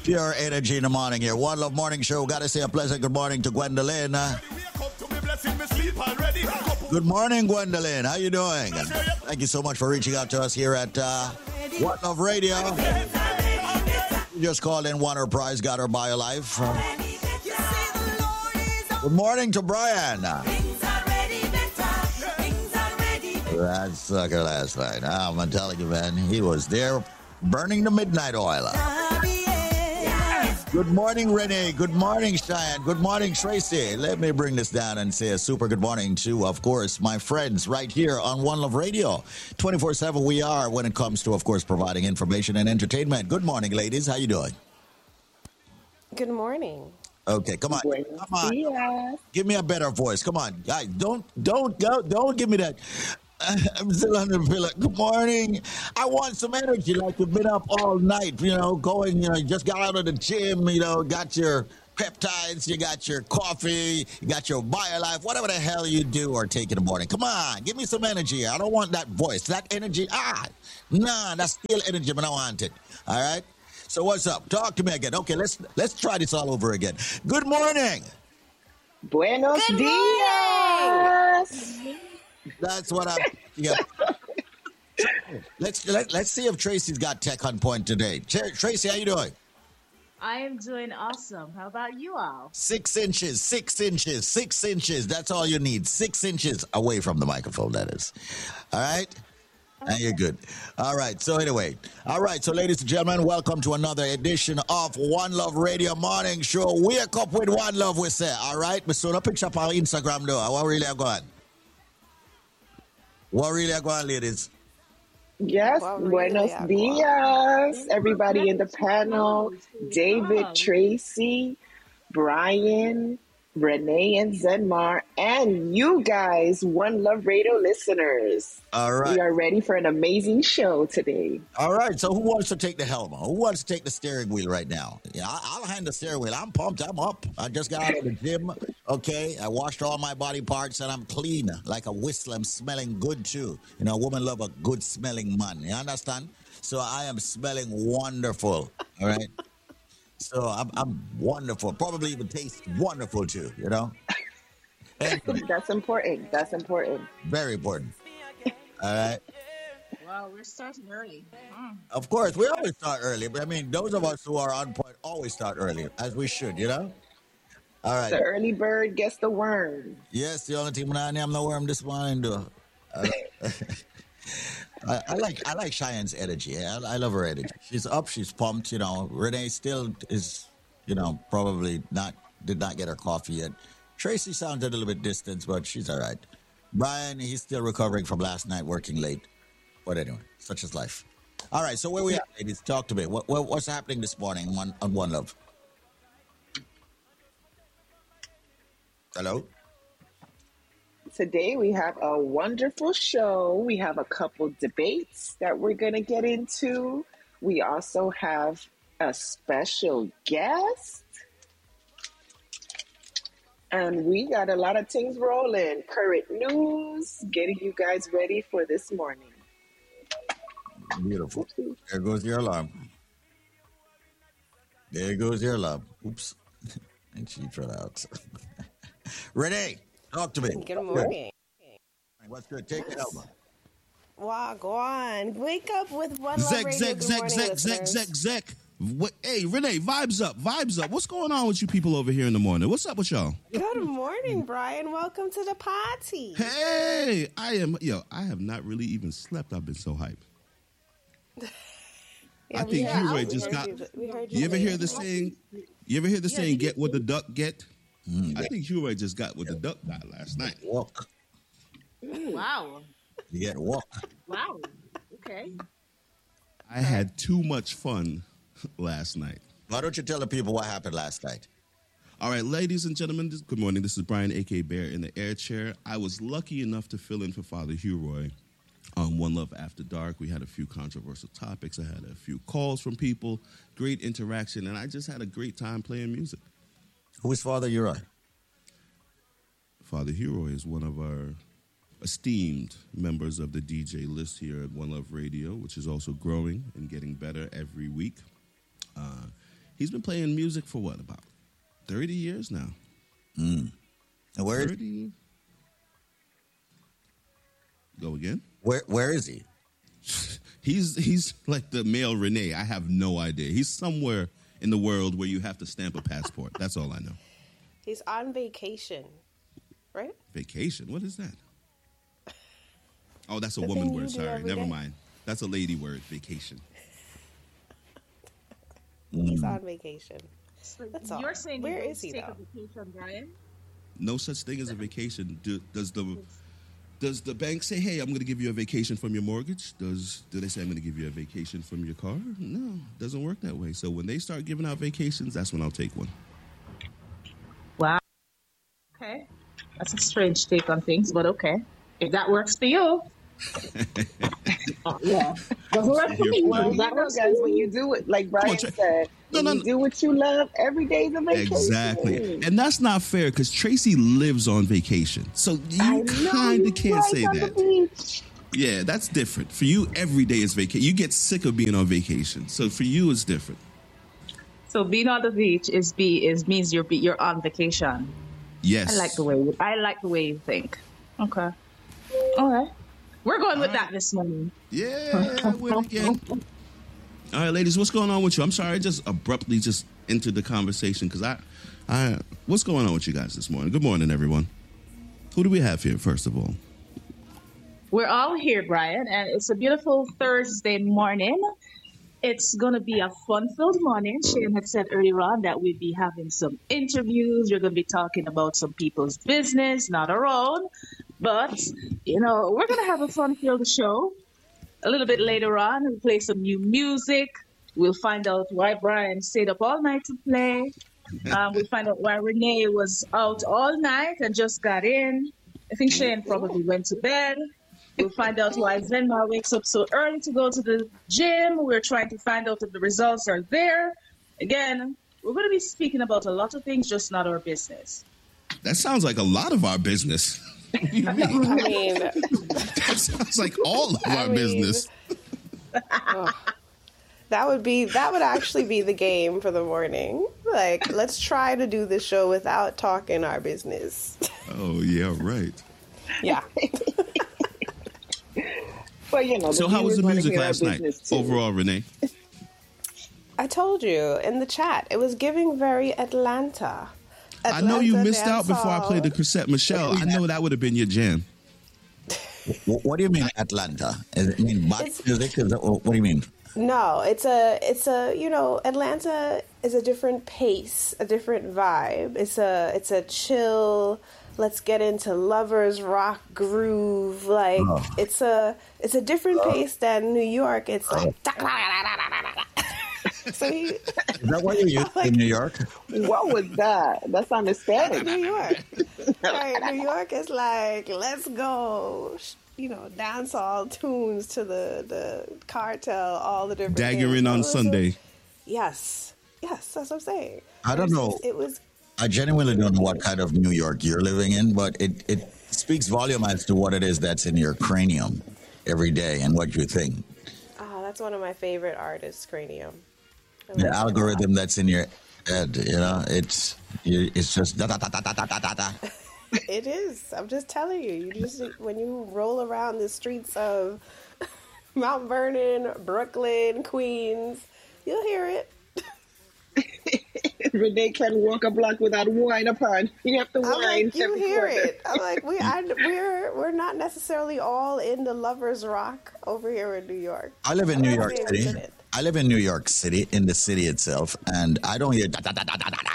Pure energy in the morning here. One Love Morning Show. Gotta say a pleasant good morning to Gwendolyn. Good morning, Gwendolyn. How you doing? Thank you so much for reaching out to us here at One Love Radio. You just called in, won her prize, got her bio life. Good morning to Brian. That sucker last night. I'm telling you, man, he was there burning the midnight oil. Good morning, Renee. Good morning, Cheyenne. Good morning, Tracy. Let me bring this down and say a super good morning to, of course, my friends right here on One Love Radio. 24/7 we are when it comes to, of course, providing information and entertainment. Good morning, ladies. How you doing? Good morning. Okay, come on. Come on. Give me a better voice. Come on. Guys, don't give me that. I'm still under the pillow. Good morning. I want some energy like you've been up all night, going, just got out of the gym, got your peptides, you got your coffee, you got your BioLife, whatever the hell you do or take in the morning. Come on, give me some energy. I don't want that voice, that energy. That's still energy, but I want it. All right? So what's up? Talk to me again. Okay, let's try this all over again. Good morning. Buenos dias. That's what I'm. Yeah. Let's see if Tracy's got tech on point today. Tracy, how you doing? I am doing awesome. How about you all? 6 inches, 6 inches, 6 inches. That's all you need. 6 inches away from the microphone, that is. All right? And you're good. All right. So anyway, so ladies and gentlemen, welcome to another edition of One Love Radio Morning Show. Wake up with One Love, we say. All right? We saw a picture up on Instagram, though. What really are going? What really are going, ladies? Yes, buenos dias, everybody in the panel. David, Tracy, Brian, Renee, and Zenmar, and you guys, One Love Radio listeners. All right. We are ready for an amazing show today. All right. So who wants to take the helm? Who wants to take the steering wheel right now? Yeah, I'll hand the steering wheel. I'm pumped. I'm up. I just got out of the gym. Okay. I washed all my body parts and I'm clean like a whistle. I'm smelling good too. Women love a good smelling man. You understand? So I am smelling wonderful. All right. So I'm wonderful. Probably even taste wonderful too, That's important. That's important. Very important. All right. Wow, we're starting early. Of course, we always start early. But I mean, those of us who are on point always start early, as we should, All right. The early bird gets the worm. Yes, the only thing when I am the worm this morning, though. I like Cheyenne's energy. I love her energy. She's up. She's pumped. Renee still is, probably did not get her coffee yet. Tracy sounds a little bit distant, but she's all right. Brian, he's still recovering from last night working late. But anyway, such is life. All right. So where we at, ladies? Talk to me. What's happening this morning on One Love? Hello? Today we have a wonderful show. We have a couple debates that we're going to get into. We also have a special guest. And we got a lot of things rolling. Current news, getting you guys ready for this morning. Beautiful. There goes your alarm. There goes your alarm. Oops. And she threw it out. Renee, talk to me. Good morning. What's good? Take the helmet. Go on. Wake up with One Love Radio. Zek. Hey, Renee, vibes up. What's going on with you people over here in the morning? What's up with y'all? Good morning, Brian. Welcome to the party. Hey, I have not really even slept. I've been so hyped. I think Hero just got. You ever hear the saying? Get what the duck get? I think Hero just got what the duck got last night. Walk. Wow. You get walk. Wow. Okay. I had too much fun last night. Why don't you tell the people what happened last night? All right, ladies and gentlemen, good morning. This is Brian, a.k.a. Bear, in the air chair. I was lucky enough to fill in for Father Hugh on One Love After Dark. We had a few controversial topics. I had a few calls from people, great interaction, and I just had a great time playing music. Who is Father Hugh? Father Hugh is one of our esteemed members of the DJ list here at One Love Radio, which is also growing and getting better every week. He's been playing music for what, about 30 years now? And where 30? Go again? where is he? He's like the male Renee. I have no idea. He's somewhere in the world where you have to stamp a passport. That's all I know. He's on vacation, right? Vacation? What is that? Oh, that's a The woman thing you word. do Sorry, every never day. mind. That's a lady word. Vacation. He's on vacation. So That's all. you're saying Where you is he, take though? a vacation, Brian? No such thing as a vacation. Does the bank say, "Hey, I'm going to give you a vacation from your mortgage"? Do they say, "I'm going to give you a vacation from your car"? No, it doesn't work that way. So when they start giving out vacations, that's when I'll take one. Wow. Okay. That's a strange take on things, but okay. If that works for you. Yeah. Doesn't work for me. Well, If that you know, works for guys, you. when you do it, like Brian Trey. said, No, when no, you no. do what you love, every day's a vacation. Exactly. And that's not fair because Tracy lives on vacation. So I you know, kind you're of can't right say on the that. beach. Yeah, that's different. For you, every day is vacation. You get sick of being on vacation. So for you, it's different. So being on the beach means you're on vacation. Yes. I like the way you think. Okay. All right. We're going with that this morning. Yeah, I win again. All right, ladies, what's going on with you? I'm sorry, I just abruptly just entered the conversation because I what's going on with you guys this morning? Good morning, everyone. Who do we have here, first of all? We're all here, Brian, and it's a beautiful Thursday morning. It's going to be a fun-filled morning. Shane had said earlier on that we'd be having some interviews. We're going to be talking about some people's business, not our own. But, we're going to have a fun-filled show. A little bit later on, we'll play some new music. We'll find out why Brian stayed up all night to play. We'll find out why Renee was out all night and just got in. I think Shane probably went to bed. We'll find out why Zenma wakes up so early to go to the gym. We're trying to find out if the results are there. Again, we're going to be speaking about a lot of things, just not our business. That sounds like a lot of our business. I mean, That sounds like all of our business. that would actually be the game for the morning. Like, let's try to do the show without talking our business. Oh, yeah, right. Yeah. But, So how was the music last night? Overall, Renee? I told you in the chat, it was giving very Atlanta. I know you missed out dancehall. before I played the Chrisette Michelle. I know that would have been your jam. What do you mean Atlanta? I mean body music? What do you mean? No, it's a Atlanta is a different pace, a different vibe. It's a chill, let's get into lovers rock groove. Like it's a different pace than New York. It's like so Is that what you use in New York? What was that? That sounded Spanish. New York. Right, New York is like, let's go, dance all tunes to the cartel, all the different Dagger things. in on Sunday. Yes, that's what I'm saying. I don't know. It was. I genuinely don't know what kind of New York you're living in, but it speaks volume as to what it is that's in your cranium every day and what you think. Oh, that's one of my favorite artists, Cranium. The algorithm that's in your head, it's just da da da da da da da da. It is. I'm just telling you. When you roll around the streets of Mount Vernon, Brooklyn, Queens, you'll hear it. Renee can't walk a block without wine upon. You have to I'm wine. like, you every hear corner. it. I'm like, we're not necessarily all in the lovers rock over here in New York. I live in New York saying City. we didn't. I live in New York City, in the city itself, and I don't hear da da da da da da da.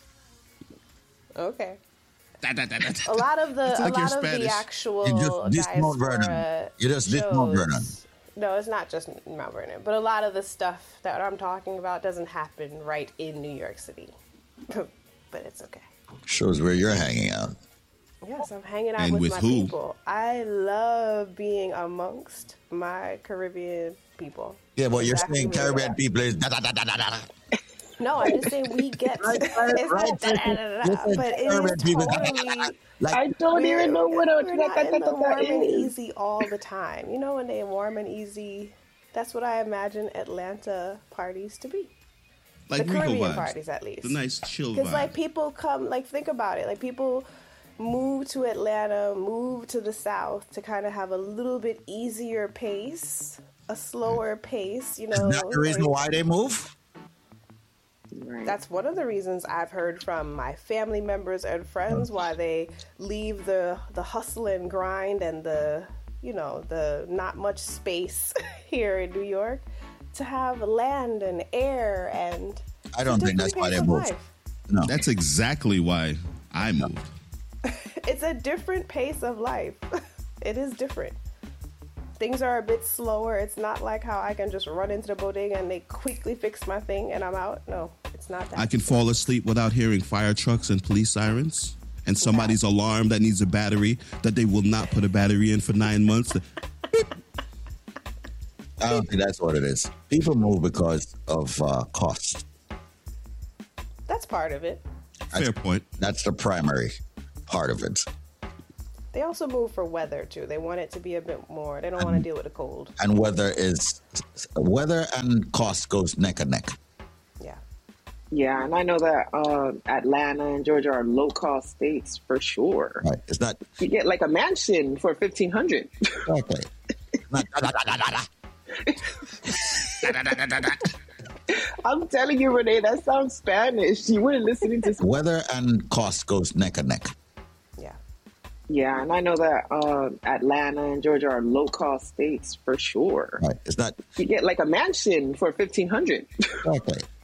Okay. Da, da, da, da, da. A lot of the It's like you're the Spanish. actual You just diss Mount Vernon. diaspora You just diss Mount shows- Vernon. No, it's not just Mount Vernon, but a lot of the stuff that I'm talking about doesn't happen right in New York City. But it's okay. Shows where you're hanging out. Yes, I'm hanging out And with with my who? people. I love being amongst my Caribbean people. Yeah, but you're Exactly saying where Caribbean they're people is da da da da da da. No, I'm just saying we get it's not da-da-da-da-da, but it Caribbean is people. totally. I don't even know what We're not in the warm and is. easy all the time. You know, when they warm and easy, that's what I imagine Atlanta parties to be. Like the Rico Caribbean vibes. parties, at least. The nice chill Because vibe. like people come, like think about it, like people move to Atlanta, move to the South to kind of have a little bit easier pace, a slower pace. You know, Is that the reason why they move? Right. that's one of the reasons I've heard from my family members and friends why they leave the hustle and grind and the not much space here in New York to have land and air and I don't think that's why they move. No. That's exactly why I moved. It's a different pace of life. It is different. Things are a bit slower. It's not like how I can just run into the bodega and they quickly fix my thing and I'm out. No, it's not that. I can fall asleep without hearing fire trucks and police sirens and somebody's alarm that needs a battery that they will not put a battery in for 9 months. I don't think that's what it is. People move because of cost. That's part of it. Fair point. That's the primary part of it. They also move for weather too. They want it to be a bit more. They don't want to deal with the cold. And weather and cost goes neck and neck. Yeah. Yeah, and I know that Atlanta and Georgia are low-cost states for sure. Right. It's not You get like a mansion for $1,500. exactly. Not, I'm telling you, Renee, that sounds Spanish. You weren't listening to. weather and cost goes neck and neck. Yeah. Yeah, and I know that Atlanta and Georgia are low-cost states for sure. Right. It's not You get like a mansion for $1,500. exactly.